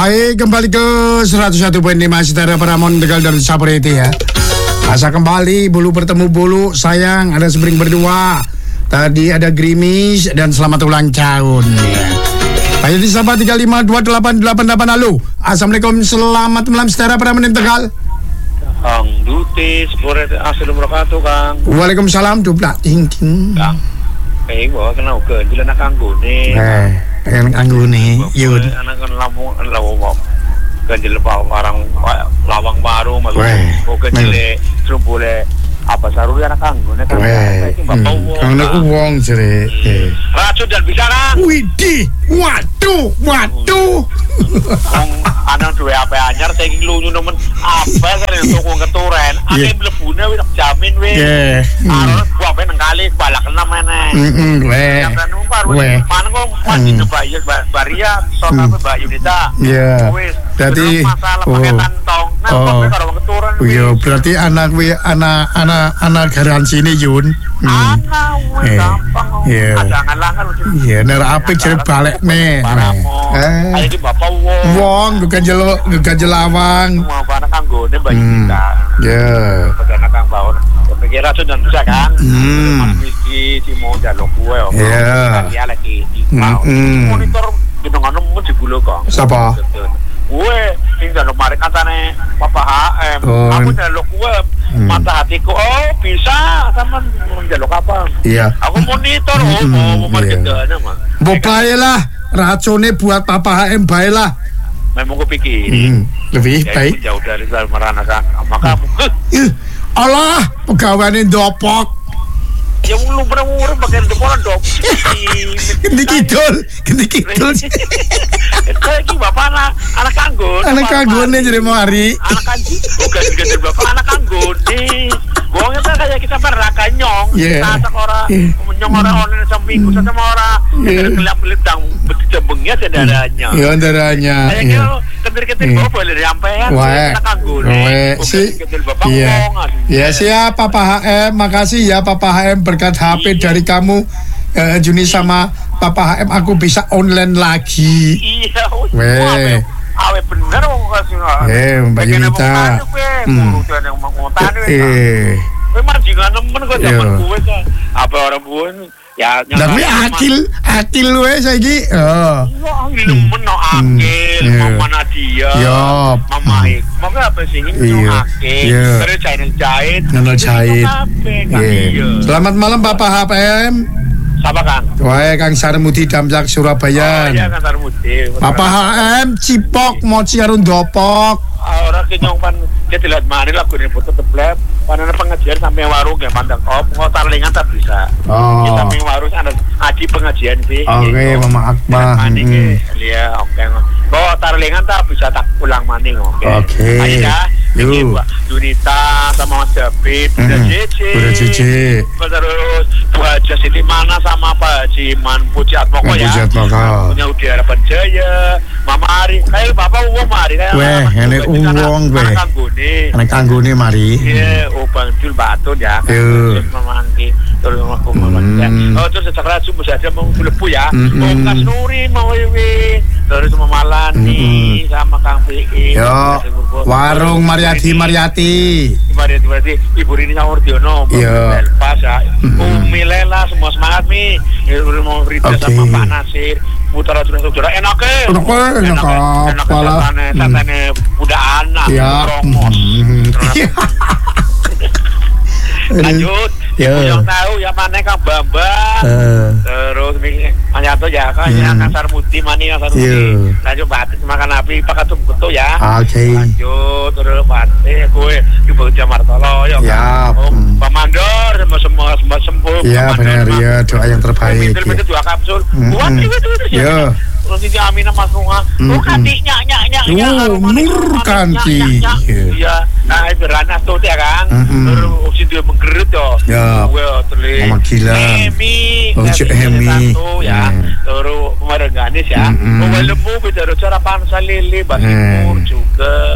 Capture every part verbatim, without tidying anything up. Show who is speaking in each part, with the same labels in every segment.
Speaker 1: Hai, kembali ke seratus satu koma lima Setara Paramount Tegal dan Saporiti ya. Asa kembali, bulu bertemu bulu, sayang, ada Sebring berdua. Tadi ada Grimis dan selamat ulang tahun ya. Ayo disapa tiga lima dua delapan delapan delapan. Halo, assalamualaikum, selamat malam Setara Paramount Tegal.
Speaker 2: Kang Duti, assalamualaikum wabarakatuh Kang.
Speaker 1: Waalaikumsalam, duplak tingking.
Speaker 2: Kang, kayak gua kenal ke di anak kanggo nih.
Speaker 1: Eh, yang kanggo nih, yud.
Speaker 2: Anak kan lampung, lampung kan jadi orang lawang baru, masuk ke jadi boleh apa saruri anak kanggo nih kan.
Speaker 1: Anak uang cere.
Speaker 2: Racun dan bisa kan?
Speaker 1: Widih, waduh, waduh.
Speaker 2: Anak dua apa anyar saya lu nemen apa kan yang toko keturen ane mlebune wis jamin wis arep gua ben kali balak enam meneh
Speaker 1: heeh we we
Speaker 2: mana kok mati Bayu Baria sono Mbak Yunita
Speaker 1: wis dadi
Speaker 2: masalah pakai kantong nah kok karo keturen
Speaker 1: iya berarti anak we anak anak anak garansi ini Yun
Speaker 2: anak we gampang jangan langan
Speaker 1: iya nek apik jare balik nih
Speaker 2: eh ayo di bapak
Speaker 1: wong Gajelo, gajelawang.
Speaker 2: Semua anak kanggone Mbak Yunita.
Speaker 1: Ya.
Speaker 2: Pada anak kang bawon. Pikir racun dan bisa kan.
Speaker 1: Hmm.
Speaker 2: Misi si mau jaluk gue.
Speaker 1: Ya.
Speaker 2: Dia lagi di
Speaker 1: monitor
Speaker 2: gedongan nemu di bulo Kang.
Speaker 1: Siapa?
Speaker 2: Gue sing jaluk mari katane Papa H M. Aku jaluk gue mata hatiku. Oh, bisa sama jaluk apa?
Speaker 1: Iya.
Speaker 2: Aku monitor oh mau mari gedane mah.
Speaker 1: Mbok bae lah. Racune buat Papa H M bae lah.
Speaker 2: Memang gue pikir
Speaker 1: hmm, lebih ya, baik
Speaker 2: jauh dari merana kan maka
Speaker 1: uh, Allah pegawainya dopok
Speaker 2: ya lu pernah ngurus bagian depan dopok
Speaker 1: ganti kidul ganti kidul
Speaker 2: kayak gini bapak anak anak kanggo
Speaker 1: anak kanggo nih jadi mau hari
Speaker 2: anak kanggo bukan ganti bapak anak kanggo nih bohongnya kan kayak kita beraka nyong kita orang nyong orang online seminggu sama orang kelap-kelip dang jembengnya saudaranya
Speaker 1: ya saudaranya
Speaker 2: kayak gitu ketir-ketir bawa boleh nyampean anak kanggo nih
Speaker 1: si iya ya siap Papa H M makasih ya Papa H M berkat H P dari kamu uh, Juni sama Papa H M aku bisa online lagi
Speaker 2: iya
Speaker 1: weh
Speaker 2: awe bener mau kasih
Speaker 1: eh Mbak Yunita eh
Speaker 2: memang juga nemen kok zaman gue kan apa orang gue ya
Speaker 1: tapi akil akil we saiki oh
Speaker 2: iya nemen no akil mama Nadia mama Ik maka apa sih ini akil terus channel jahit
Speaker 1: channel jahit selamat malam Bapak H P M
Speaker 2: siapa Kang?
Speaker 1: Wah, Kang Sarmudi Damjak Surabaya.
Speaker 2: Oh iya Kang Sarmudi.
Speaker 1: Bapak H M Cipok moci karo ndopok.
Speaker 2: Orang kenyongpan dia dilihat mari lagu ini foto teblep. Panana pengajian sampai warung ya pandang op ngotar lingan tak bisa.
Speaker 1: Oh.
Speaker 2: Kita sampai warung ada aji pengajian sih.
Speaker 1: Oke, okay, Mama Akbar.
Speaker 2: Maning ya, oke. Bawa tarlingan tak bisa tak pulang maning oke.
Speaker 1: Oke.
Speaker 2: Ayo Yuk, Yunita sama Mas David, Bunda Cece,
Speaker 1: Bunda Cece,
Speaker 2: terus Bu Haja Siti Mana sama Pak Haji Man Puji Atmoko ya,
Speaker 1: Puji Atmoko,
Speaker 2: punya Udi Harapan Jaya, Mama Ari, kayak Bapak Uwong Mari, kayak
Speaker 1: weh, ini Uwong, weh,
Speaker 2: anak Anggone,
Speaker 1: anak Anggone Mari,
Speaker 2: iya, oh Bang Jul Batun ya,
Speaker 1: terus
Speaker 2: Mama Anggi, terus aku Mama oh terus sekarang subuh saja mau lepu ya, oh Kas Nuri mau Wiwi, terus sama Malani, sama Kang P I,
Speaker 1: warung Mariati Mariati
Speaker 2: Mariati Mariati Ibu Rini sama Urdiono
Speaker 1: iya
Speaker 2: pas ya Umi Lela semua semangat nih mau Rita sama Pak Nasir Mutara sudah sudah enak eh
Speaker 1: enak enak
Speaker 2: enak enak satane budak anak promos lanjut yang tahu ya mana Kang Bambang terus Manyato ya kan ya Kang Sarmudi mani Kang Sarmudi lanjut batik makan api pakai tunggu ya
Speaker 1: oke
Speaker 2: lanjut terus batik gue di Bogor Martolo ya Pak Mandor semua semua semua sembuh
Speaker 1: ya benar ya doa yang terbaik
Speaker 2: itu dua kapsul buat itu terus ya terus ini Aminah Mas Bunga oh kanti nyak nyak nyak
Speaker 1: nur kanti
Speaker 2: iya nah beranas tuh ya kan terus dia menggerut tuh
Speaker 1: ya Mama Gila
Speaker 2: Hemi
Speaker 1: Hemi
Speaker 2: ya terus kemarin Ganis ya mau lembu bicara cara pansa lili Basimur juga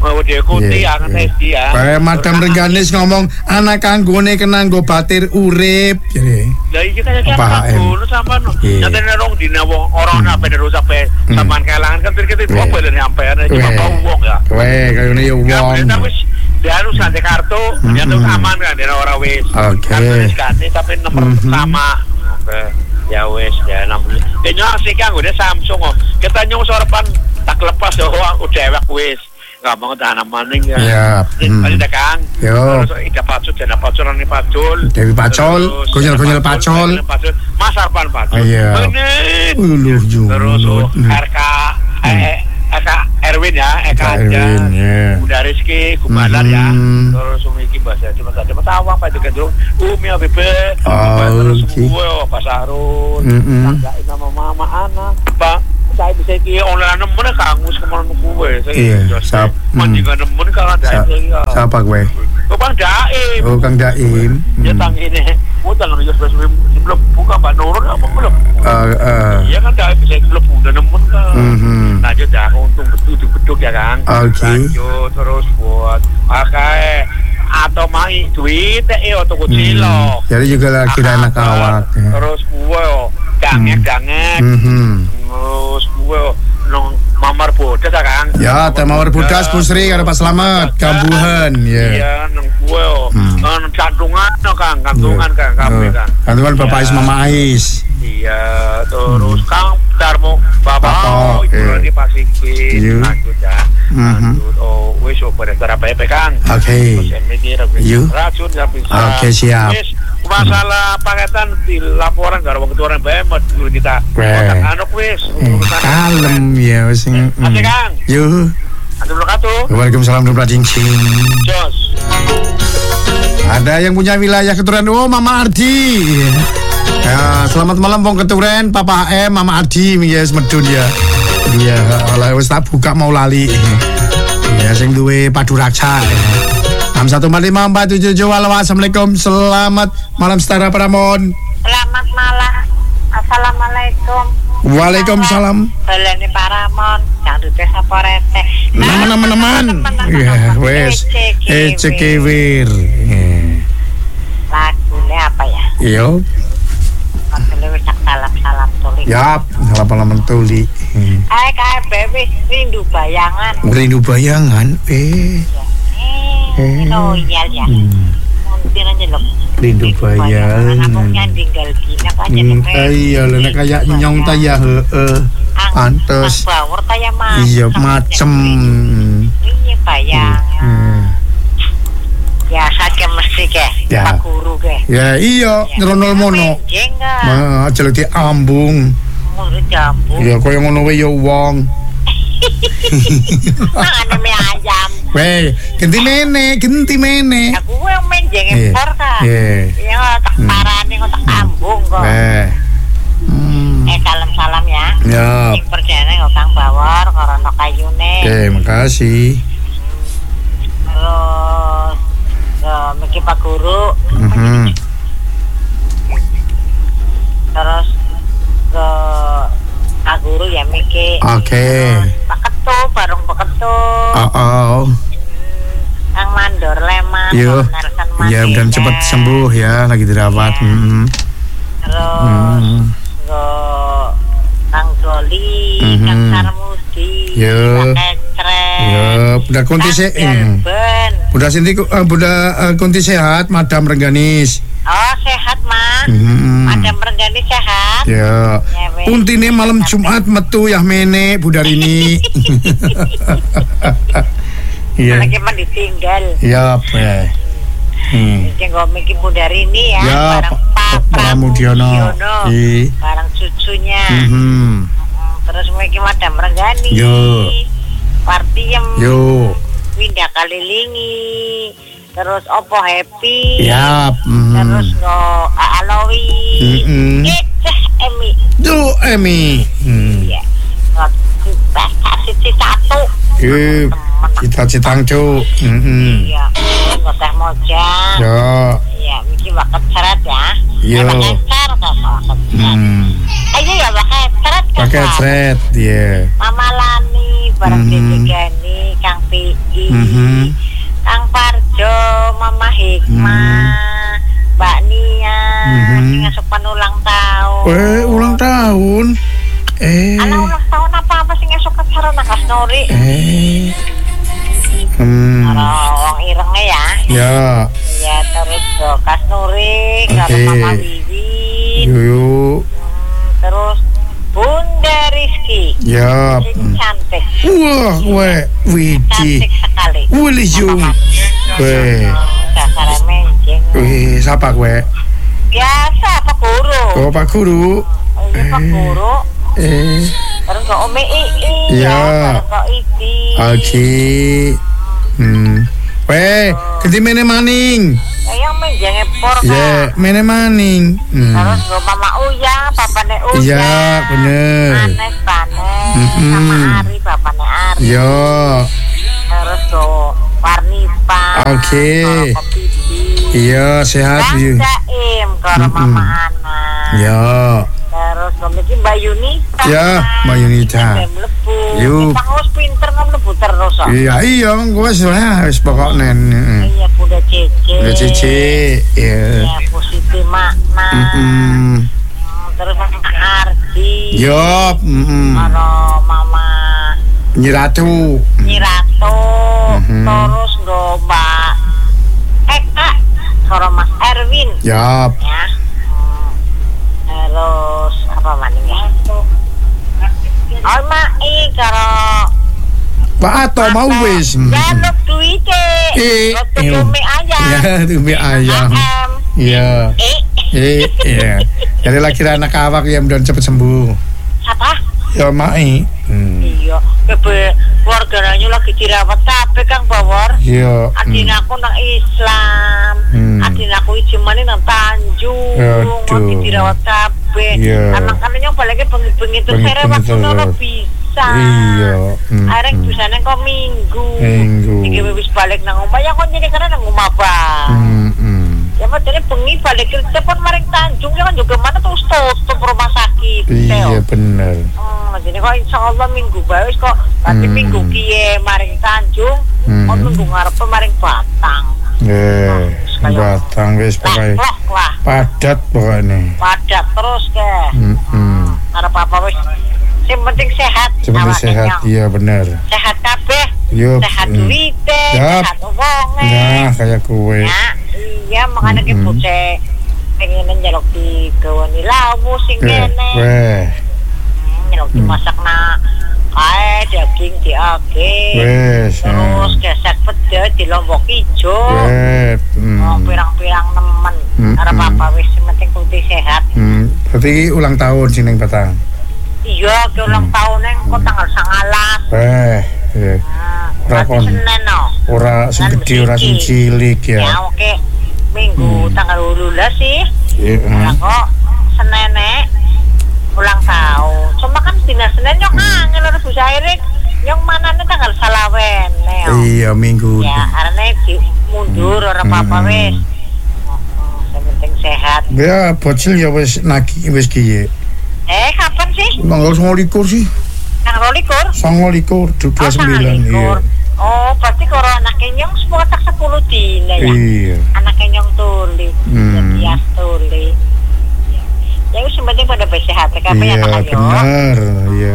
Speaker 2: mau diikuti anak Edi ya.
Speaker 1: Kayak Madam Rengganis ngomong anak kanggone kena nggo batir urip jadi.
Speaker 2: Lah iki kaya kan ngono sampean. Nyatane rong dina wong ora ana ben terus sampe sampean kelangan kan kita itu apa ben nyampe ana iki bapak wong ya.
Speaker 1: Weh kayane yo wong.
Speaker 2: Dia harus nanti kartu, dia tuh aman kan, dia orang wis.
Speaker 1: Oke.
Speaker 2: Kartu tapi nomor sama. Oke. Ya wes ya enam puluh. Dia asik kan udah Samsung oh. Kita nyong sorepan tak lepas oh udah ewek wes. Enggak mau tanam maning ya.
Speaker 1: Iya.
Speaker 2: Tadi dah Kang.
Speaker 1: Yo.
Speaker 2: Terus ida pacul dan pacul ni pacul.
Speaker 1: Dewi pacul, gonyol-gonyol pacul.
Speaker 2: Mas Arpan pacul.
Speaker 1: Iya. Uluh juga.
Speaker 2: Terus R K eh Eka Erwin ya, Eka aja. Udah Rizky, Kumalar ya. Terus Umi bahasa cuma tadi metawang Pak Dikendrung. Umi Abibe. Terus gue Pak Sarun. Tanggain nama mama anak. Pak, saya bisa di online nemen kangus kemana gue.
Speaker 1: Iya, sap.
Speaker 2: Manjingan nemen kan ada.
Speaker 1: Siapa gue?
Speaker 2: Oh Bang Daim.
Speaker 1: Oh Kang Daim.
Speaker 2: Ya tang ini. Oh tang ini sebelum buka Mbak Nurul apa belum? Iya kan Daim bisa belum udah nemen kan. Lanjut dah untung betul-betul ya Kang. Lanjut terus buat pakai atau mai duit eh atau kucilo.
Speaker 1: Jadi juga lagi anak awak.
Speaker 2: Terus gue dangek dangek. Terus gue nong mamar bodas ya Kang.
Speaker 1: Ya, teh mamar bodas Pusri karo Pak Slamet, Kambuhan ya.
Speaker 2: Iya, nang gue nang cantungan Kang, cantungan Kang, kabeh Kang.
Speaker 1: Cantungan Bapak Ais Mama Ais.
Speaker 2: Iya, terus Kang Darmo Bapak itu di Pasikin lanjut ya. Lanjut oh wis pada cara P P Kang.
Speaker 1: Oke.
Speaker 2: Racun ya bisa.
Speaker 1: Oke, siap.
Speaker 2: Masalah paketan di laporan karo wong ketuaan B M dulu kita. Anu wis
Speaker 1: kalem ya wis.
Speaker 2: Oke Kang.
Speaker 1: Yo.
Speaker 2: Assalamualaikum.
Speaker 1: Waalaikumsalam warahmatullahi wabarakatuh.
Speaker 2: Jos.
Speaker 1: Ada yang punya wilayah keturunan oh Mama Ardi. Ya, selamat malam Bang Keturen, Papa M, Mama Ardi, ya medun ya. Iya, oleh wis tak buka mau lali. Ya sing duwe padu raksa. enam satu empat lima empat tujuh tujuh. Halo, assalamualaikum, selamat malam Setara Paramon.
Speaker 3: Selamat malam, assalamualaikum.
Speaker 1: Waalaikumsalam.
Speaker 3: Balane Paramon, jangan dute sapa rete.
Speaker 1: Teman-teman. Ya, wes. Ecekewir.
Speaker 3: Lagune apa ya?
Speaker 1: Iya.
Speaker 3: Makanya tak salam-salam tuli.
Speaker 1: Yap, salam-salam tuli.
Speaker 3: Eh, kae bebis rindu bayangan.
Speaker 1: Rindu bayangan. Eh.
Speaker 3: Eh, oh iya ya. Mungkin aja loh.
Speaker 1: Rindu bayangan.
Speaker 3: Namanya tinggal gini apa aja
Speaker 1: nih. Iya, lha nek kayak nyong ta ya heeh. Pantes.
Speaker 3: Bawur ta ya Mas.
Speaker 1: Iya, macem.
Speaker 3: Iya bayangan. Ya saja mesti ke
Speaker 1: ya.
Speaker 3: Pak Guru ke.
Speaker 1: Ya iya, nyeronol mono. Heeh, aja lagi ambung.
Speaker 3: Murid ambung.
Speaker 1: Ya koyo ngono wae ya wong.
Speaker 3: Mana me ayam.
Speaker 1: Weh, genti mene, genti mene.
Speaker 3: Aku yang main jengeng bar ta. Iya, tak parane kok tak ambung kok.
Speaker 1: Eh.
Speaker 3: Eh salam-salam ya.
Speaker 1: Ya.
Speaker 3: Sing perjane kok Kang Bawor karo kayune.
Speaker 1: Oke, makasih.
Speaker 3: Terus Uh, Miki Pak Guru,
Speaker 1: mm-hmm.
Speaker 3: terus ke Pak Guru ya Miki.
Speaker 1: Oke. Okay.
Speaker 3: Pak Ketu, bareng Pak Ketu.
Speaker 1: Oh, oh.
Speaker 3: Kang Mandor Leman,
Speaker 1: Nelson Mandela. Ya, dan cepat sembuh ya, lagi dirawat. Ya. Mm-hmm.
Speaker 3: Terus mm-hmm. ke Kang Doli, mm-hmm. Kang Sarmudi, Kang Ecre.
Speaker 1: Ya, Bunda Kunti sehat. Bunda Sinti, uh, Bunda uh, Kunti sehat, Madam Rengganis.
Speaker 3: Oh sehat Mas.
Speaker 1: Hmm.
Speaker 3: Madam Rengganis sehat.
Speaker 1: Ya. ya Kunti ini malam Jumat metu ya mene Budarini.
Speaker 3: Iya. Lagi mah ditinggal.
Speaker 1: Ya, Pak.
Speaker 3: Hmm. Tinggal Miki Budarini ya,
Speaker 1: ya
Speaker 3: bareng Pak Pramudiono, bareng cucunya.
Speaker 1: Mm-hmm.
Speaker 3: Terus Miki Madam Rengganis.
Speaker 1: Yo.
Speaker 3: Partiem.
Speaker 1: Yo.
Speaker 3: Winda Kalilingi. Terus Opo Happy.
Speaker 1: Yap. Mm.
Speaker 3: Terus no Alowi.
Speaker 1: Mm-hmm.
Speaker 3: Eceh Emi.
Speaker 1: Do Emi.
Speaker 3: Iya. Mm. Kasih satu.
Speaker 1: Iya. Kita citang cu. Mm-hmm.
Speaker 3: Iya. Nggak teh moja.
Speaker 1: Ya.
Speaker 3: Iya. Miki bakat seret ya.
Speaker 1: Iya.
Speaker 3: Bakat seret kok bakat seret. Ayo ya bakat seret.
Speaker 1: Pakai seret. Iya.
Speaker 3: Mama Lani, bareng mm-hmm. Dede Gani, Kang P I,
Speaker 1: Mhm.
Speaker 3: Kang Parjo, Mama Hikmah,
Speaker 1: Mhm.
Speaker 3: Mbak Nia,
Speaker 1: Mhm.
Speaker 3: sing esuk ulang tahun.
Speaker 1: Eh, ulang tahun. Eh.
Speaker 3: Anak ulang tahun apa-apa sing esuk acara nang Kas Nuri.
Speaker 1: Eh. Hmm.
Speaker 3: Karo wong irenge ya.
Speaker 1: Ya.
Speaker 3: Ya terus do Kas Nuri, karo
Speaker 1: Oke.
Speaker 3: Mama Wiwin.
Speaker 1: Yuk.
Speaker 3: Hmm, terus Bunda Rizky.
Speaker 1: Ya.
Speaker 3: Sing cantik.
Speaker 1: Wah, we, wiji.
Speaker 3: Cantik sekali.
Speaker 1: Wili jung. We.
Speaker 3: Dasar menjeng.
Speaker 1: Wih, siapa gue?
Speaker 3: Biasa Pak Guru.
Speaker 1: Oh, Pak Guru.
Speaker 3: Oh, iya Pak Guru.
Speaker 1: Eh.
Speaker 3: Terus kok Umi Ii.
Speaker 1: Ya.
Speaker 3: Terus kok Idi.
Speaker 1: Oke. Hmm. Weh, ganti mene maning.
Speaker 3: Yang menjeng epor
Speaker 1: Ya,
Speaker 3: Kak.
Speaker 1: mene maning. Hmm.
Speaker 3: Terus kok Mama Uya, papane Uya.
Speaker 1: Iya, bener.
Speaker 3: Anes Panes.
Speaker 1: Mm-mm.
Speaker 3: Sama Ari, papane Ari.
Speaker 1: Yo.
Speaker 3: Terus kok Warnipa.
Speaker 1: Oke.
Speaker 3: Kok Pipi.
Speaker 1: Iya, sehat
Speaker 3: Bang
Speaker 1: you.
Speaker 3: Jaim, karo
Speaker 1: Mm-mm.
Speaker 3: Mama Ana.
Speaker 1: Yo.
Speaker 3: Terus komiki Mbak Yunita.
Speaker 1: Ya, Mbak Yunita.
Speaker 3: Mlebu.
Speaker 1: Yuk.
Speaker 3: Kita harus pinter kan mlebu terus. kok.
Speaker 1: Iya, iya, gue soalnya wis pokoknya. Heeh.
Speaker 3: Iya, Bunda Cece.
Speaker 1: Udah cici. Iya.
Speaker 3: Ya, positif makna.
Speaker 1: Mm-mm.
Speaker 3: Terus Mama Ardi.
Speaker 1: Yo, mm-mm.
Speaker 3: Karo Mama
Speaker 1: Nyiratu.
Speaker 3: Nyirato.
Speaker 1: Mhm.
Speaker 3: Terus nggo Mbak Eka. Karo Mas Erwin.
Speaker 1: Yap.
Speaker 3: Ya. Hmm. Terus apa maning ya? Oh, Mai karo
Speaker 1: Pak Ato mau wis.
Speaker 3: jaluk duite.
Speaker 1: Eh,
Speaker 3: Waktu
Speaker 1: eh.
Speaker 3: tumi ayam.
Speaker 1: Ya, tumi ayam.
Speaker 3: Ayam.
Speaker 1: Iya.
Speaker 3: Eh,
Speaker 1: Eh, iya. Jadi lagi anak awak yang dan cepet sembuh.
Speaker 3: siapa?
Speaker 1: Ya, Mai. Hmm.
Speaker 3: Iya, kebe keluarganya lagi dirawat kabeh Kang Bawor.
Speaker 1: Iya.
Speaker 3: Adina aku nang Islam.
Speaker 1: Hmm.
Speaker 3: Adina aku ijemane nang Tanjung.
Speaker 1: Aduh.
Speaker 3: Lagi dirawat kabeh.
Speaker 1: Iya.
Speaker 3: Anak-anak yang balik bengi-bengi terus
Speaker 1: Bengi-
Speaker 3: saya
Speaker 1: bengi
Speaker 3: waktu
Speaker 1: terus.
Speaker 3: ora bisa.
Speaker 1: Iya. Hmm,
Speaker 3: Arek
Speaker 1: hmm.
Speaker 3: busane kok minggu.
Speaker 1: Minggu.
Speaker 3: Iki wis balik nang omah ya kok jadi karena nang omah Bang.
Speaker 1: Hmm, hmm.
Speaker 3: Ya padahal bengi balik kerja pun maring Tanjung ya kan juga mana tuh tutup rumah sakit.
Speaker 1: Iya,
Speaker 3: Teo.
Speaker 1: bener.
Speaker 3: Hmm, jadi kok insya Allah minggu bae wis kok tapi
Speaker 1: Hmm.
Speaker 3: minggu kiye maring Tanjung,
Speaker 1: Hmm.
Speaker 3: kok minggu ngarep maring Batang.
Speaker 1: Eh, batang wis pokoknya
Speaker 3: Lah, lah,
Speaker 1: padat pokoknya.
Speaker 3: padat terus ke.
Speaker 1: Hmm, hmm.
Speaker 3: Arep apa wis sing penting sehat.
Speaker 1: Sebenarnya
Speaker 3: awake
Speaker 1: sehat,
Speaker 3: nyong.
Speaker 1: iya bener.
Speaker 3: Sehat kabeh.
Speaker 1: Yup.
Speaker 3: Sehat
Speaker 1: Hmm.
Speaker 3: duite,
Speaker 1: Yap.
Speaker 3: sehat wonge.
Speaker 1: Nah, kayak kue.
Speaker 3: Ya, iya makanya ki
Speaker 1: Mm-mm.
Speaker 3: bocah pengen njaluk di gawani lawu sing
Speaker 1: Eh,
Speaker 3: kene.
Speaker 1: weh,
Speaker 3: Njaluk
Speaker 1: Hmm.
Speaker 3: dimasak na kae daging diage.
Speaker 1: wes.
Speaker 3: Terus gesek peda di lombok ijo.
Speaker 1: Weh, hmm.
Speaker 3: Oh, pirang-pirang nemen.
Speaker 1: Mm-mm.
Speaker 3: Arep apa wis sing penting putih sehat.
Speaker 1: Hmm, berarti ulang tahun sih neng Batang.
Speaker 3: Iya, ke ulang
Speaker 1: Hmm.
Speaker 3: tahun neng kok tanggal sangalas.
Speaker 1: Weh, eh,
Speaker 3: Nah,
Speaker 1: Ora
Speaker 3: berarti
Speaker 1: kon.
Speaker 3: Senin no.
Speaker 1: ora sing
Speaker 3: Kan
Speaker 1: gede, ora sing
Speaker 3: iki.
Speaker 1: cilik
Speaker 3: Ya,
Speaker 1: ya.
Speaker 3: oke. Minggu
Speaker 1: Hmm.
Speaker 3: tanggal wolulas sih.
Speaker 1: Iya,
Speaker 3: Lah
Speaker 1: hmm.
Speaker 3: kok Senin nek ulang tahun. Cuma kan dina Senin nyong angel harus bisa irik. Yang manane tanggal salawen neo.
Speaker 1: Iya, minggu.
Speaker 3: Ya, arane di mundur ora apa-apa
Speaker 1: Hmm.
Speaker 3: wis. Heeh, sing penting sehat.
Speaker 1: Ya, bocil ya wis nagi wis kiye.
Speaker 3: Eh, kapan sih?
Speaker 1: Tanggal sembilan sih.
Speaker 3: Tanggal likur?
Speaker 1: sembilan dua puluh sembilan iya.
Speaker 3: likur. Oh, berarti kalau anaknya nyong semua tak sepuluh dina ya.
Speaker 1: Iya.
Speaker 3: Anaknya nyong tuli,
Speaker 1: Hmm.
Speaker 3: ya tuli. Ya wis sing penting pada sehat kabeh
Speaker 1: Iya,
Speaker 3: anak ayo.
Speaker 1: bener, iya.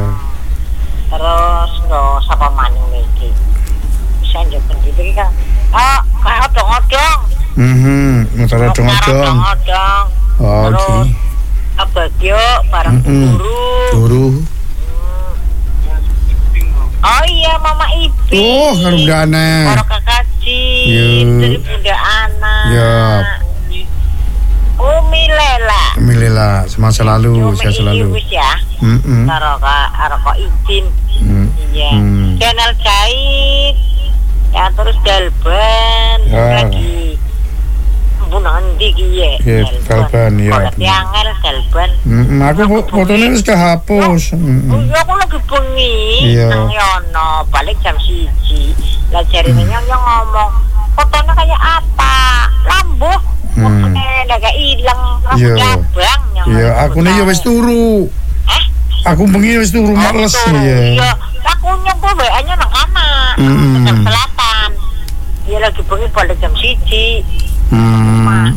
Speaker 3: Terus nggak sapa maning iki. Bisa njoken iki kan. Ah, kayak odong-odong.
Speaker 1: Mhm, muter odong-odong.
Speaker 3: Odong-odong.
Speaker 1: Oh,
Speaker 3: Terus
Speaker 1: oke.
Speaker 3: abagyo bareng
Speaker 1: Mm-mm.
Speaker 3: guru.
Speaker 1: Guru.
Speaker 3: Oh iya, Mama Ibi.
Speaker 1: Oh, karo dana.
Speaker 3: Karo Kakak Jin,
Speaker 1: Yo.
Speaker 3: dari Bunda Ana.
Speaker 1: Yap.
Speaker 3: Umi Lela.
Speaker 1: Alhamdulillah, semasa lalu,
Speaker 3: Umi
Speaker 1: saya selalu.
Speaker 3: Iwis ya.
Speaker 1: Mm-mm.
Speaker 3: Karo Kak, karo Kak Idin.
Speaker 1: Mm.
Speaker 3: Iya.
Speaker 1: Hmm.
Speaker 3: Channel Jahit. Ya terus Dalban.
Speaker 1: Ya.
Speaker 3: Lagi. Bunan di kiye.
Speaker 1: Iya, Dalban, ya.
Speaker 3: Kalau tiangel Dalban.
Speaker 1: Mm-mm, aku fo- fotonya wis kehapus.
Speaker 3: Oh
Speaker 1: Mm-mm.
Speaker 3: iya, aku lagi bengi
Speaker 1: Iya.
Speaker 3: nang yono, balik jam siji. Lah jarine
Speaker 1: Hmm.
Speaker 3: nyong nyong ngomong, fotonya kayak apa? Lambuh.
Speaker 1: Hmm.
Speaker 3: Eh, agak ilang,
Speaker 1: Iya.
Speaker 3: rambut abang nyong.
Speaker 1: Iya, aku nih ya wis turu.
Speaker 3: Eh?
Speaker 1: Aku bengi wis turu males
Speaker 3: Tuh,
Speaker 1: ya.
Speaker 3: Iya, aku nyong gue W A-nya nang kamar.
Speaker 1: Mm.
Speaker 3: Tegal Selatan. Dia lagi bengi balik jam siji.
Speaker 1: Hmm.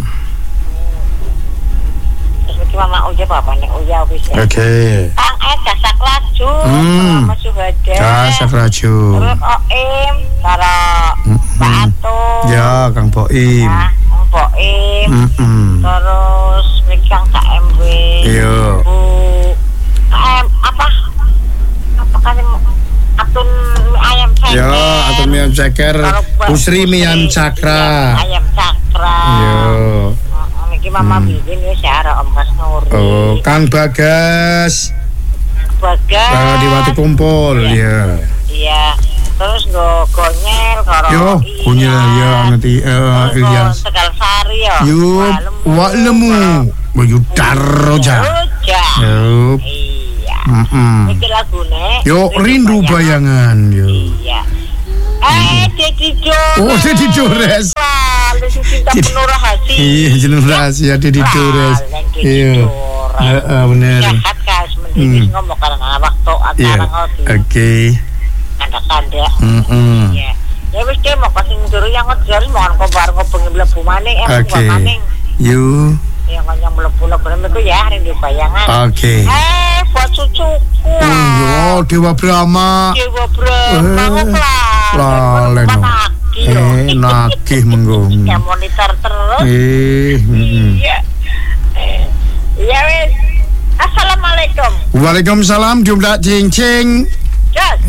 Speaker 3: Terus iki mama Uya apa nek Uya wis.
Speaker 1: Oke. Okay.
Speaker 3: Kang eh Dasak Laju,
Speaker 1: Hmm.
Speaker 3: Mas Suhada.
Speaker 1: Dasak Laju.
Speaker 3: Terus Oim, karo Pak Atung.
Speaker 1: Ya, Kang Boim.
Speaker 3: Ya, Kang Boim.
Speaker 1: Mm-mm.
Speaker 3: Terus mriki Kang K M W.
Speaker 1: Iya.
Speaker 3: Bu K M apa? Apa kan Atun mie ayam ceker.
Speaker 1: Ya, atau mie ayam ceker. Pusri mie ayam cakra.
Speaker 3: Ayam cakra.
Speaker 1: Yo.
Speaker 3: Niki Mama bikin wis ya Om Mas Nuri.
Speaker 1: Oh, Kang Bagas.
Speaker 3: Bagas.
Speaker 1: Kalau di Wati Kumpul, ya.
Speaker 3: Iya. Terus go gonyel karo.
Speaker 1: Yo, gonyel ya nanti eh Ilyas.
Speaker 3: Tegal Sari ya.
Speaker 1: Yo, wak lemu. Bayu daroja. Yo.
Speaker 3: Iya.
Speaker 1: Heeh.
Speaker 3: Iki lagune.
Speaker 1: Yo, rindu bayangan, yo.
Speaker 3: Iya. Eh, Dedi Dores.
Speaker 1: Oh, Dedi Dores.
Speaker 3: Lalu cinta penuh rahasia.
Speaker 1: Iya, jeneng rahasia Dedi Dores. Iya. Heeh, bener.
Speaker 3: Jahat kas mending ngomong karena waktu acara ngopi.
Speaker 1: Oke.
Speaker 3: Kanda-kanda.
Speaker 1: Heeh.
Speaker 3: Iya. Ya wis ke mau kasing jero yang ngejar mohon kobar ngobengi mlebu maning eh
Speaker 1: Oke.
Speaker 3: maning.
Speaker 1: Yo.
Speaker 3: Ya ngonyong mlebu-mlebu niku ya rindu bayangan.
Speaker 1: Oke.
Speaker 3: Eh, buat cucuku.
Speaker 1: Yo, Dewa Brahma.
Speaker 3: Dewa Brahma kok lah.
Speaker 1: Lalen. Eh, nakih menggo.
Speaker 3: Ya monitor terus.
Speaker 1: Eh, heeh.
Speaker 3: Iya. Eh, iya wis. Assalamualaikum.
Speaker 1: Waalaikumsalam, jumlah cing-cing.
Speaker 3: Jos.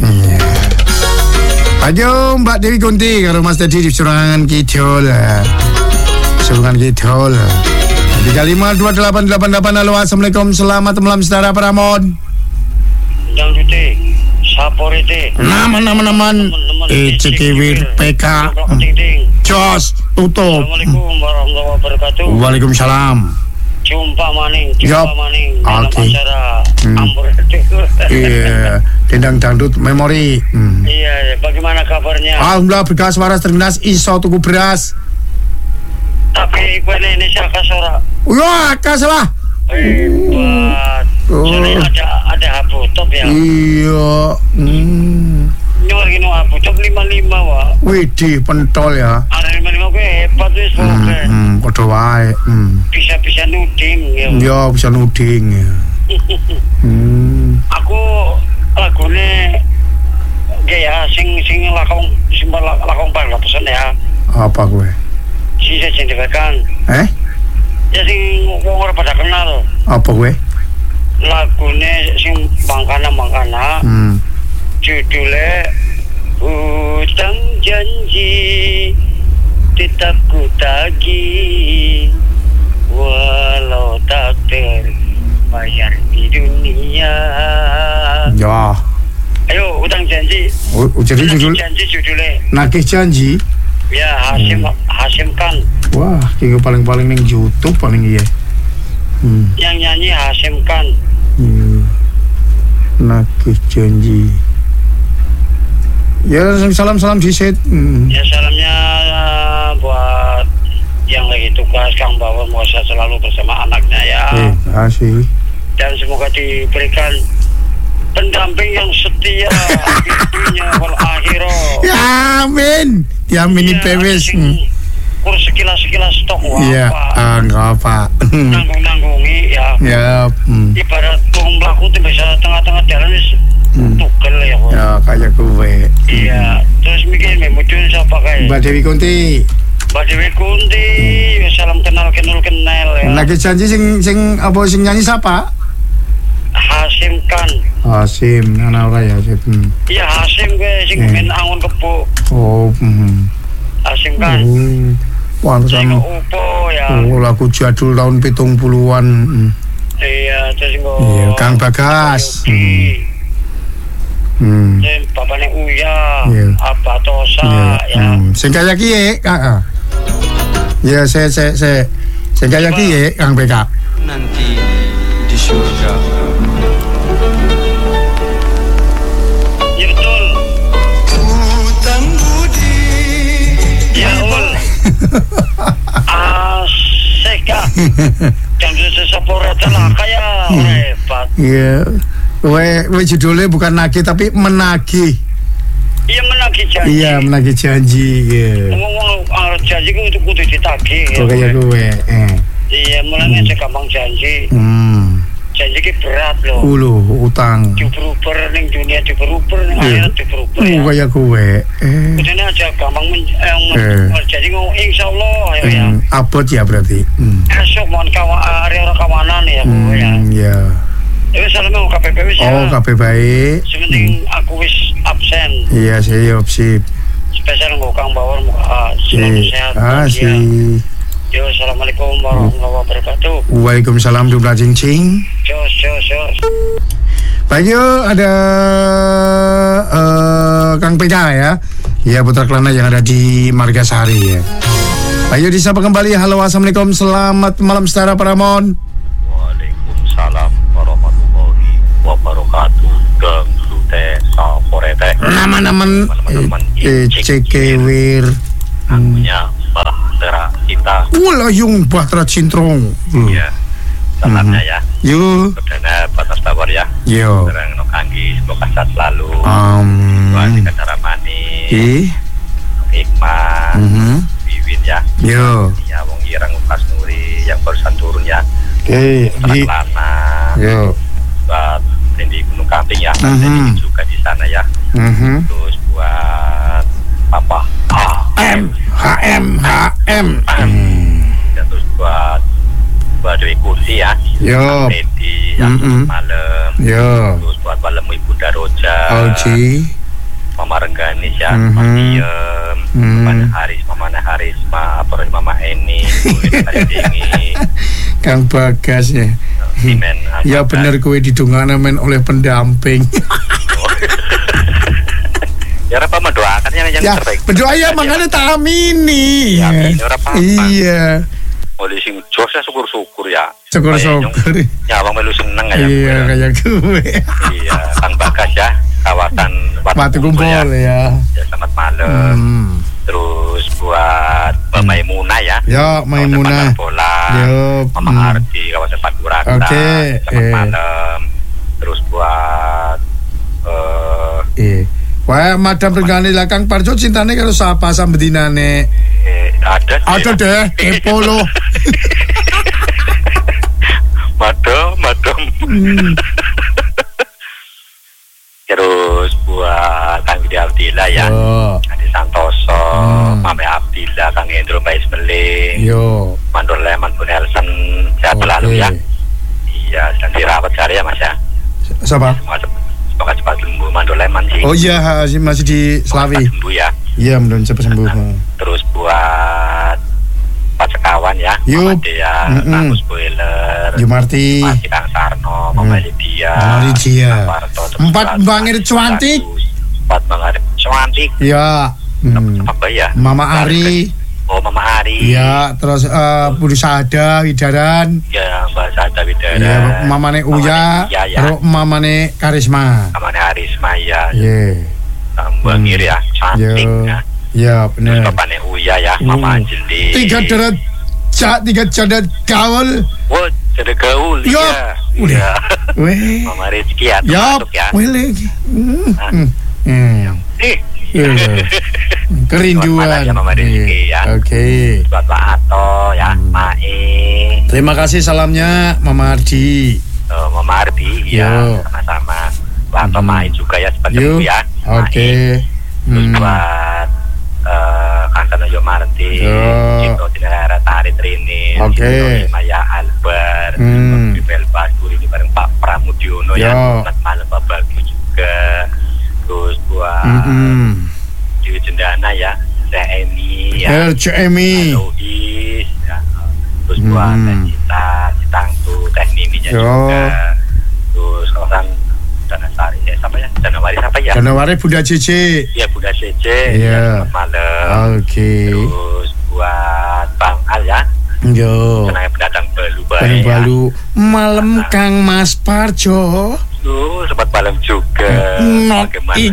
Speaker 1: Ayo Mbak Dewi Kunti karo Mas Teddy di Surangan Kidul. Surangan Kidul. tiga lima dua delapan delapan delapan. Halo, assalamualaikum, selamat malam saudara Paramon.
Speaker 2: Yang Duti, Saporite.
Speaker 1: Nama-nama-naman E C K W P K. Jos, tutup.
Speaker 2: Assalamualaikum warahmatullahi wabarakatuh.
Speaker 1: Waalaikumsalam.
Speaker 2: Jumpa maning, jumpa
Speaker 1: Yop.
Speaker 2: maning
Speaker 1: Oke.
Speaker 2: dalam acara
Speaker 1: Hmm.
Speaker 2: Ambur.
Speaker 1: Iya, dendang dangdut memori. Hmm.
Speaker 2: Iya, bagaimana kabarnya?
Speaker 1: Alhamdulillah berkas waras tergenas iso tuku beras.
Speaker 2: Tapi ibu Indonesia kasora.
Speaker 1: Wah, kasalah.
Speaker 2: Hebat.
Speaker 1: Oh.
Speaker 2: Jadi ada ada abu top ya.
Speaker 1: Iya. Hmm.
Speaker 2: Nyuwun gino abu top lima lima wa.
Speaker 1: Widih, pentol ya.
Speaker 2: Ada lima lima gue hebat wis
Speaker 1: Hmm,
Speaker 2: oke.
Speaker 1: hmm, padha wae. Hmm.
Speaker 2: Bisa-bisa nuding ya.
Speaker 1: Ya bisa nuding ya. Hmm.
Speaker 2: Aku lagune ge ya sing sing lakong sing lakong bar pesan ya.
Speaker 1: Apa gue?
Speaker 2: Si saya cendekan.
Speaker 1: Eh?
Speaker 2: Ya sing wong ora pada kenal.
Speaker 1: Apa gue?
Speaker 2: Lagune sing mangkana-mangkana.
Speaker 1: Hmm.
Speaker 2: Judulnya Hutang Janji Tetap Ku Tagih Walau tak terbayar di dunia.
Speaker 1: Ya.
Speaker 2: Ayo, Hutang Janji.
Speaker 1: Oh, jadi
Speaker 2: Nagih
Speaker 1: judul
Speaker 2: Janji judulnya.
Speaker 1: Nagih Janji.
Speaker 2: Ya, Hasim Hasim Khan.
Speaker 1: Wah, kayaknya paling-paling ning YouTube paling iya. Hmm.
Speaker 2: Yang nyanyi Hasim Khan.
Speaker 1: Hmm. Nagih Janji. Ya, salam-salam di set. Hmm.
Speaker 2: Ya, salamnya uh, buat yang lagi tugas Kang Bawa, moga selalu bersama anaknya ya.
Speaker 1: Eh, kasih.
Speaker 2: Dan semoga diberikan pendamping yang setia hidupnya wal akhirah.
Speaker 1: Ya, amin. Ya, mini
Speaker 2: Ya,
Speaker 1: pewes.
Speaker 2: sing kurus sekilas-sekilas stok wah
Speaker 1: Iya,
Speaker 2: apa.
Speaker 1: ah, nggak apa.
Speaker 2: Nanggung-nanggungi ya.
Speaker 1: Ya, hmm.
Speaker 2: Ibarat wong mlaku tuh bisa tengah-tengah jalan wis
Speaker 1: Hmm.
Speaker 2: tugel ya. Kok.
Speaker 1: Ya, kayak gue.
Speaker 2: Iya, terus mikir muncul siapa kayak
Speaker 1: Mbak Dewi Kunti.
Speaker 2: Mbak Dewi Kunti,
Speaker 1: Hmm.
Speaker 2: salam kenal kenal kenal ya.
Speaker 1: Nagih Janji sing sing apa sing nyanyi siapa?
Speaker 2: Hasim Khan.
Speaker 1: Hasim, ana ora ya, Hasim. Hmm.
Speaker 2: Iya Hasim gue sing
Speaker 1: Hmm.
Speaker 2: main angon kebo.
Speaker 1: Oh, hmm.
Speaker 2: Hasim Khan.
Speaker 1: Oh,
Speaker 2: Sing
Speaker 1: pantesan.
Speaker 2: upo ya.
Speaker 1: Oh, lagu jadul tahun pitung puluhan. Hmm.
Speaker 2: Iya, terus nggo.
Speaker 1: Iya, Kang Bagas. Hmm. Hmm.
Speaker 2: Dan bapaknya Uya,
Speaker 1: Iya.
Speaker 2: apa Tosa
Speaker 1: Ya,
Speaker 2: ya.
Speaker 1: hmm. Sing kaya kiye, Kak. Ya, saya saya saya sing kaya kiye, Kang B K.
Speaker 4: Nanti di surga.
Speaker 2: Ya betul.
Speaker 4: Hutang budi.
Speaker 2: Ya ul. Asik ah. Jam sesapura telah kaya hebat.
Speaker 1: Iya. We, we judulnya bukan nagih tapi menagih.
Speaker 5: Iya menagih janji.
Speaker 1: Iya menagih janji. Iya.
Speaker 5: Ngomong arep janji ku kudu ditagih.
Speaker 1: Kok kayak gue. Eh.
Speaker 5: Iya mulane aja gampang janji.
Speaker 1: Hmm.
Speaker 5: Janji ki berat loh.
Speaker 1: Ulu utang.
Speaker 5: Diuber-uber ning dunia diuber-uber ning akhirat diuber-uber.
Speaker 1: Uh, kayak gue. Eh.
Speaker 5: Kudune aja gampang men-
Speaker 1: Eh.
Speaker 5: janji ngomong insyaallah ya ya.
Speaker 1: Hmm, abot ya berarti. Hmm.
Speaker 5: Esok mau kawan area kawanan ya gue ya.
Speaker 1: Hmm, ya.
Speaker 5: Ya wis salam K P P wis ya.
Speaker 1: Oh, kabeh baik.
Speaker 5: Sementing aku wis absen.
Speaker 1: Iya, siap, sip.
Speaker 5: Spesial nggo Kang Bawor muka selalu
Speaker 1: Eh,
Speaker 5: sehat.
Speaker 1: ah,
Speaker 5: bahagia.
Speaker 1: si.
Speaker 5: Yo, assalamualaikum warahmatullahi wabarakatuh.
Speaker 1: Waalaikumsalam jumlah cincing.
Speaker 5: Jos, jos, jos.
Speaker 1: Baik yuk, ada uh, Kang Peda ya. Ya, putra Kelana yang ada di Margasari ya. Ayo disapa kembali. Halo, assalamualaikum, selamat malam Setara Paramon.
Speaker 2: Waalaikumsalam warahmatullahi wabarakatuh. Deng sute saporete.
Speaker 1: Nama-naman eh, cekewir.
Speaker 2: Akunya Bahtera Cinta.
Speaker 1: Ulayung Bahtera Cintrong.
Speaker 2: Iya. Salamnya ya.
Speaker 1: Yo,
Speaker 2: Perdana batas tawar ya.
Speaker 1: yo.
Speaker 2: Terang no kanggi semoga sehat selalu.
Speaker 1: Um,
Speaker 2: Buat cara manis.
Speaker 1: eh,
Speaker 2: Hikmah.
Speaker 1: mhm,
Speaker 2: Wiwin ya.
Speaker 1: yo.
Speaker 2: Ya wong irang Upas Nuri yang barusan turun ya.
Speaker 1: Oke, di,
Speaker 2: Lana.
Speaker 1: yo.
Speaker 2: Buat di Gunung Kamping ya.
Speaker 1: Mhm.
Speaker 2: Ini juga di sana ya.
Speaker 1: Mhm.
Speaker 2: Terus buat Papa
Speaker 1: M, H M, H M.
Speaker 2: ya, terus buat buat Dewi Kursi ya.
Speaker 1: Yo.
Speaker 2: Ready yang
Speaker 1: Mm-mm.
Speaker 2: malam.
Speaker 1: Yo.
Speaker 2: Terus buat malam Ibu Daroja.
Speaker 1: Oji.
Speaker 2: Mama Rengganis ya.
Speaker 1: Mhm.
Speaker 2: Mama Diem.
Speaker 1: Mhm.
Speaker 2: Mama Haris, Mama Haris, Ma Apor, Mama Eni. Ini.
Speaker 1: Kang Bagas ya.
Speaker 2: Simen.
Speaker 1: Ya bener kue didongana men oleh pendamping.
Speaker 2: Ya apa mendoakan yang yang
Speaker 1: Ya,
Speaker 2: terbaik.
Speaker 1: berdoa ya makanya tak amini.
Speaker 2: Ya, amin, ora apa-apa.
Speaker 1: Iya.
Speaker 2: Oleh sing jos ya syukur-syukur ya.
Speaker 1: Syukur-syukur.
Speaker 2: Ya abang melu seneng ya.
Speaker 1: Iya, kayak gue.
Speaker 2: Iya, Kang Bagas ya, kawasan
Speaker 1: Batu Kumpul ya.
Speaker 2: Ya, selamat malam.
Speaker 1: Hmm.
Speaker 2: Terus buat Mbak Maimunah ya.
Speaker 1: Ya, Maimunah.
Speaker 2: Kawasan Bola.
Speaker 1: Yo,
Speaker 2: Mama
Speaker 1: hmm.
Speaker 2: Ardi, kawasan Panturakta.
Speaker 1: Oke,
Speaker 2: Selamat
Speaker 1: eh.
Speaker 2: malam. Terus buat eh
Speaker 1: Eh. Wah, Madam Regane lah Kang Parjo cintane karo sapa sambedinane.
Speaker 2: eh, ada sih.
Speaker 1: Ada deh, kepo lo.
Speaker 2: Madam, madam.
Speaker 1: Hmm.
Speaker 2: Terus buat Kang Widi Abdillah ya.
Speaker 1: Yo.
Speaker 2: Adi Santoso,
Speaker 1: Hmm.
Speaker 2: Mame Abdillah, Kang Hendro Mbak Ismeling,
Speaker 1: Yo.
Speaker 2: Mandor Leman Bu Nelson, sehat
Speaker 1: Oke.
Speaker 2: selalu ya. Iya, dan dirawat sehari ya Mas ya.
Speaker 1: Siapa?
Speaker 2: Semoga cepat, semoga cepat sembuh Mandor Leman sih.
Speaker 1: Oh iya, ha, si- masih di
Speaker 2: Semoga
Speaker 1: Slawi.
Speaker 2: cepat sembuh ya.
Speaker 1: Iya, mudah-mudahan cepat sembuh.
Speaker 2: Terus buat Pak Sekawan ya,
Speaker 1: Yup.
Speaker 2: Mama Dea,
Speaker 1: Mm-mm.
Speaker 2: Kang Spoiler,
Speaker 1: Jumarti.
Speaker 2: Masih Kang Sarno, Mama
Speaker 1: Hmm.
Speaker 2: Lydia,
Speaker 1: Mama Lydia.
Speaker 2: Kang Parto, terus
Speaker 1: Empat
Speaker 2: buat
Speaker 1: bangir
Speaker 2: Mas
Speaker 1: cuantik.
Speaker 2: Bagus. Empat bangir cuantik.
Speaker 1: Ya. Hmm.
Speaker 2: Apa ya?
Speaker 1: Mama Ari.
Speaker 2: Oh, Mama Ari.
Speaker 1: Iya, terus uh, Budi Sada, Widaran.
Speaker 2: Ya, Mbak Sada Widara.
Speaker 1: Iya, mamane Uya,
Speaker 2: Iya, ya.
Speaker 1: terus mamane Karisma.
Speaker 2: Mamane Arisma ya.
Speaker 1: Iya.
Speaker 2: Mbak
Speaker 1: Hmm.
Speaker 2: Mir ya, cantik
Speaker 1: Yo.
Speaker 2: ya.
Speaker 1: Iya,
Speaker 2: Terus
Speaker 1: bener.
Speaker 2: bapaknya Uya ya, Mama
Speaker 1: Hmm.
Speaker 2: Anjeli.
Speaker 1: Tiga derat cak, tiga cadat gaul.
Speaker 2: Wah, jadi gaul
Speaker 1: Yo.
Speaker 2: ya.
Speaker 1: Udah.
Speaker 2: Iya.
Speaker 1: Weh.
Speaker 2: Mama Rizky ya,
Speaker 1: Yap,
Speaker 2: termasuk ya.
Speaker 1: weh lagi. Hmm.
Speaker 2: Ah.
Speaker 1: Hmm. Hmm.
Speaker 2: Ih.
Speaker 1: Iya. Kerinduan.
Speaker 2: Selamat malam ya, Mama Rizky ya.
Speaker 1: Oke.
Speaker 2: Buat Pak Ato ya,
Speaker 1: Hmm.
Speaker 2: Mae,
Speaker 1: Terima kasih salamnya Mama Ardi.
Speaker 2: uh, Mama Ardi ya,
Speaker 1: Yo.
Speaker 2: sama-sama. Pak Ato
Speaker 1: Hmm.
Speaker 2: Mae juga ya, cepat
Speaker 1: Yuk.
Speaker 2: sembuh ya. Mae.
Speaker 1: Oke.
Speaker 2: Terus
Speaker 1: Hmm.
Speaker 2: buat uh, Kantono Yomarti,
Speaker 1: Yo.
Speaker 2: Cipto Tinara Tari Trini,
Speaker 1: Oke.
Speaker 2: Maya Albar,
Speaker 1: Hmm.
Speaker 2: Bibel Basuri ini bareng Pak Pramudiono
Speaker 1: Yo.
Speaker 2: ya, selamat malam Pak Bagus juga. Terus buat
Speaker 1: Mm-mm.
Speaker 2: Dewi Cendana ya, Teh Eni ya,
Speaker 1: El Cemi.
Speaker 2: Alois ya. Terus buat
Speaker 1: Hmm.
Speaker 2: Teh Cita, Citangtu, Teh Miminya
Speaker 1: Yo.
Speaker 2: juga. Terus kawasan Danasari ya, siapa ya? Danawari siapa ya?
Speaker 1: Janawari Bunda Cici.
Speaker 2: Ya Bunda Cece,
Speaker 1: Iya.
Speaker 2: selamat malam.
Speaker 1: Oke.
Speaker 2: Terus buat Bang Al ya,
Speaker 1: Yo.
Speaker 2: senangnya pendatang Balu
Speaker 1: Balu
Speaker 2: baik ya.
Speaker 1: balu malam Kang Mas Parjo.
Speaker 2: Tuh, sempat malam juga.
Speaker 1: Not
Speaker 2: Bagaimana?
Speaker 1: it.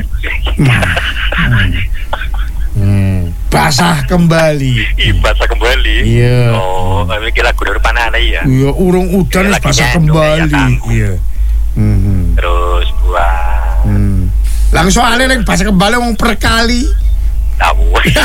Speaker 1: Hmm. Basah kembali.
Speaker 2: Ibasa kembali.
Speaker 1: Iya.
Speaker 2: Oh, kami kira lagu dari mana ya?
Speaker 1: Iya, urung udan
Speaker 2: Iya,
Speaker 1: wis
Speaker 2: lagi
Speaker 1: basah
Speaker 2: nyandung ya,
Speaker 1: kembali.
Speaker 2: Kang.
Speaker 1: Iya. Hmm.
Speaker 2: Terus buat
Speaker 1: Hmm. Langsung soalnya yang bahasa kembali ngomong perkali.
Speaker 2: Tahu.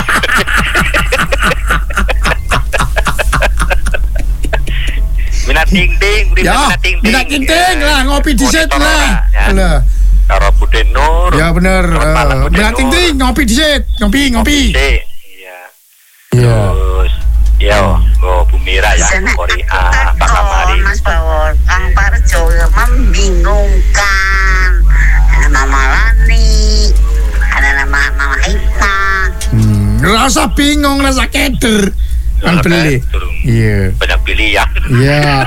Speaker 2: Minat ting ting,
Speaker 1: Ya,
Speaker 2: minat ting ting.
Speaker 1: minat ting ting lah, ngopi disit lah. Lah.
Speaker 2: Karo Buden Nur.
Speaker 1: Ya bener,
Speaker 2: Selamat malam,
Speaker 1: uh,
Speaker 2: Buden
Speaker 1: minat ting
Speaker 2: Nur.
Speaker 1: ting, ngopi disit, ngopi ngopi.
Speaker 2: Cik, Iya.
Speaker 1: Iya.
Speaker 2: Terus ya, oh, Bu Mira ya, Korea, Pak Kamari.
Speaker 6: Mas Bawor, Kang Parjo membingungkan. Ada Mama Lani, ada nama Mama Hikmah.
Speaker 1: Hmm, rasa bingung, rasa keder. Kan beli.
Speaker 2: Turun.
Speaker 1: Iya.
Speaker 2: Banyak pilihan.
Speaker 1: Iya.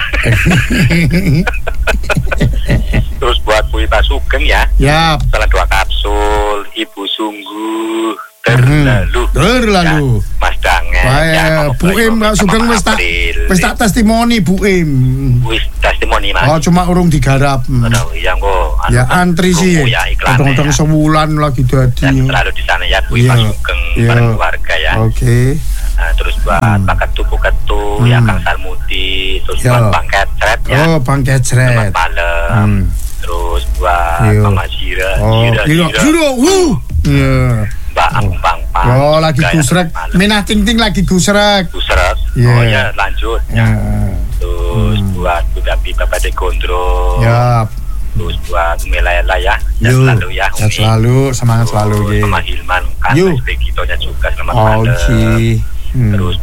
Speaker 2: Terus buat Bu Ita Sugeng ya,
Speaker 1: Ya.
Speaker 2: salah dua kapsul, Ibu Sungguh, terlalu.
Speaker 1: Terlalu.
Speaker 2: Ya, Mas Dangen.
Speaker 1: Wah, Bu Im Mbak Sugeng wis tak wis tak testimoni Bu Im.
Speaker 2: Wis testimoni Mas.
Speaker 1: Oh, cuma urung digarap. Hmm.
Speaker 2: Aduh, iya kok.
Speaker 1: Ya antri sih.
Speaker 2: Ya iklan.
Speaker 1: Kadang-kadang sebulan lagi dadi.
Speaker 2: Dan selalu di sana ya Bu
Speaker 1: Iya.
Speaker 2: Ita Sugeng
Speaker 1: Iya.
Speaker 2: bareng keluarga ya.
Speaker 1: Oke.
Speaker 2: Nah, terus buat
Speaker 1: Hmm.
Speaker 2: Pak Ketu Bu Ketu,
Speaker 1: Hmm.
Speaker 2: ya Kang Sarmuti, terus
Speaker 1: Ya.
Speaker 2: buat Bang Ketret ya.
Speaker 1: Oh, Bang Kecret.
Speaker 2: Selamat malam.
Speaker 1: Hmm.
Speaker 2: Terus buat
Speaker 1: Iya.
Speaker 2: Mama Jira,
Speaker 1: Oh,
Speaker 2: Jira,
Speaker 1: Jiro,
Speaker 2: Jira,
Speaker 1: Jiro, wuh. Iya.
Speaker 2: Mbak Agung Bang Pang.
Speaker 1: Oh, lagi
Speaker 2: juga ya,
Speaker 1: gusrek.
Speaker 2: selamat malam.
Speaker 1: Minah ting ting lagi gusrek.
Speaker 2: Gusrek.
Speaker 1: Iya.
Speaker 2: Oh ya, lanjut.
Speaker 1: Ya.
Speaker 2: Ya. Terus buat Budapi Bapak de Gondro.
Speaker 1: Ya.
Speaker 2: Terus buat Umi Layla ya. Dan
Speaker 1: Yuk.
Speaker 2: selalu ya.
Speaker 1: Ya,
Speaker 2: Umi.
Speaker 1: selalu semangat selalu
Speaker 2: Terus
Speaker 1: ye.
Speaker 2: sama Hilman kan
Speaker 1: Yuk.
Speaker 2: S P Gitonya juga selamat malam.
Speaker 1: Oke. Hmm.
Speaker 2: Terus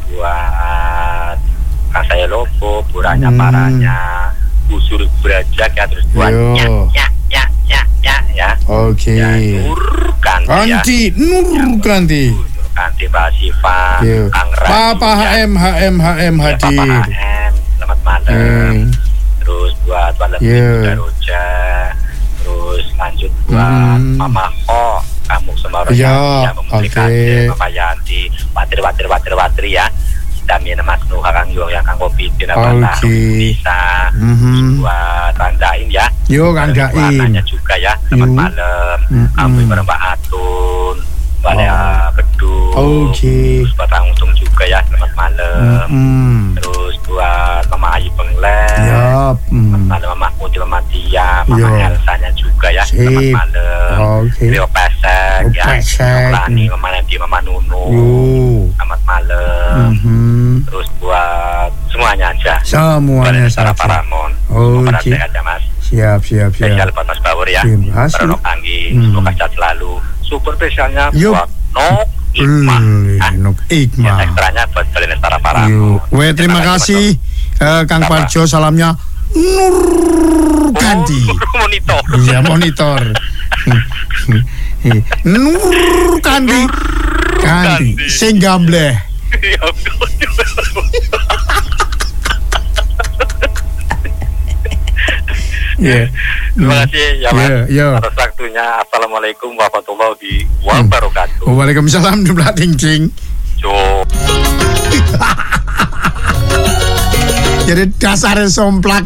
Speaker 2: buat Kang saya Lopo, Buranya
Speaker 1: Hmm.
Speaker 2: Paranya, Busur Berajak ya, terus buat
Speaker 1: Yo.
Speaker 2: ya ya ya ya ya ya.
Speaker 1: Oke.
Speaker 2: Ya, Nur Ganti ya.
Speaker 1: Ganti, Nur Ganti.
Speaker 2: Nur Ganti Mbak Siva,
Speaker 1: Yo.
Speaker 2: Kang Raju,
Speaker 1: Papa
Speaker 2: ya.
Speaker 1: H M H M H M
Speaker 2: Ya, Papa
Speaker 1: hadir.
Speaker 2: H M, selamat malam.
Speaker 1: Hmm.
Speaker 2: Terus buat Walem
Speaker 1: Yo.
Speaker 2: Roja, terus lanjut buat
Speaker 1: Hmm.
Speaker 2: Mama Ho, kamu semua orang
Speaker 1: Ya,
Speaker 2: yang memiliki
Speaker 1: oke.
Speaker 2: Mama Yanti, watir watir watir watir ya. Dami nama Nuha Kang Yong yang Kang Kopi tidak
Speaker 1: Oke.
Speaker 2: bisa.
Speaker 1: Mhm.
Speaker 2: Buat Randain ya.
Speaker 1: Yo, Kang
Speaker 2: Terus buat
Speaker 1: Dain.
Speaker 2: Nanya juga ya. Selamat
Speaker 1: Yo.
Speaker 2: malam.
Speaker 1: Mhm.
Speaker 2: Kamu bareng Mbak Atun, Mbak Lea Beduk.
Speaker 1: Oke.
Speaker 2: Terus buat Kang Untung juga ya. Selamat malam.
Speaker 1: Hmm.
Speaker 2: Terus buat Mama Ayu Pengleng.
Speaker 1: Ya.
Speaker 2: Selamat
Speaker 1: Hmm.
Speaker 2: malam Mama Muti, Mama Tia, Mama
Speaker 1: Yo.
Speaker 2: Elsanya juga ya. Selamat
Speaker 1: Sip.
Speaker 2: malam.
Speaker 1: Oke.
Speaker 2: Rio Pesek
Speaker 1: Oh,
Speaker 2: ya.
Speaker 1: Pesek.
Speaker 2: Lani, Mama Nanti, Mama Nunu.
Speaker 1: Yo.
Speaker 2: Selamat malam.
Speaker 1: Mhm.
Speaker 2: Terus buat semuanya aja.
Speaker 1: Semuanya
Speaker 2: Para
Speaker 1: saja.
Speaker 2: Paramon.
Speaker 1: Oke.
Speaker 2: Semoga sehat ya Mas.
Speaker 1: Siap, siap,
Speaker 2: Spesial
Speaker 1: siap.
Speaker 2: buat Mas Bawor ya.
Speaker 1: Terima kasih.
Speaker 2: Para Panggi.
Speaker 1: Hmm.
Speaker 2: Semoga sehat selalu. Super spesialnya
Speaker 1: Yup.
Speaker 2: buat Nok Ikmah. Ah,
Speaker 1: Nok
Speaker 2: yang
Speaker 1: Ikmah.
Speaker 2: ekstranya buat kalian para Paramon.
Speaker 1: Yuk. Weh, terima kasih eh, Kang
Speaker 2: Apa?
Speaker 1: Parjo, salamnya Nur Ganti.
Speaker 2: Oh, monitor.
Speaker 1: Iya, monitor. Nur Ganti. Ganti. Sing gambleh.
Speaker 2: Ya ampun.
Speaker 1: Iya.
Speaker 2: Terima kasih ya Mas.
Speaker 1: Iya, iya.
Speaker 2: Atas waktunya. Assalamualaikum warahmatullahi wabarakatuh.
Speaker 1: Waalaikumsalam jumlah ting ting.
Speaker 2: Jo.
Speaker 1: Jadi dasarnya somplak.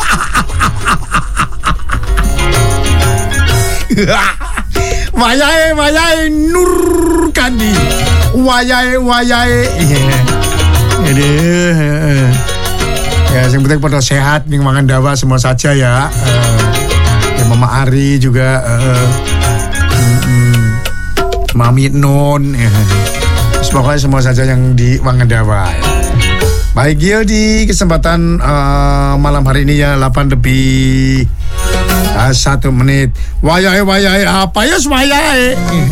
Speaker 1: Wayahe wayahe Nur Kandi. Wayahe wayahe. Jadi ya yang penting pada sehat ning mangan dawa semua saja ya. Eh, ya Mama Ari juga eh, mm, mm, Mami Non. Eh. Pokoknya semua saja yang di mangan dawa. Ya. Baik Gio, di kesempatan uh, malam hari ini ya delapan lebih uh, satu menit. Wayahe wayahe apa ya wayahe.